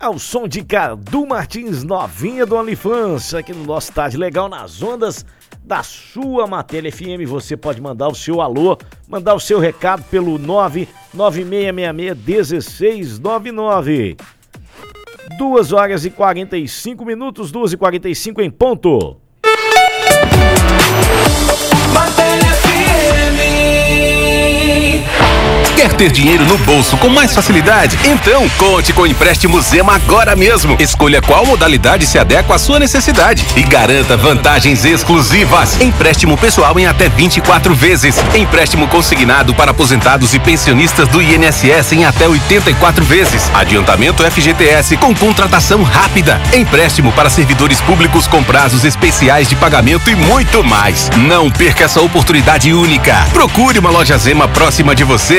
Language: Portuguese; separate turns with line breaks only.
Ao som de Cadu Martins, novinha do OnlyFans, aqui no nosso Tarde Legal, nas ondas da sua Matéria FM. Você pode mandar o seu alô, mandar o seu recado pelo 99666-1699. 2h45, 2h45 em ponto.
Matéria FM.
Quer ter dinheiro no bolso com mais facilidade? Então, conte com o empréstimo Zema agora mesmo. Escolha qual modalidade se adequa à sua necessidade e garanta vantagens exclusivas. Empréstimo pessoal em até 24 vezes. Empréstimo consignado para aposentados e pensionistas do INSS em até 84 vezes. Adiantamento FGTS com contratação rápida. Empréstimo para servidores públicos com prazos especiais de pagamento e muito mais. Não perca essa oportunidade única. Procure uma loja Zema próxima de você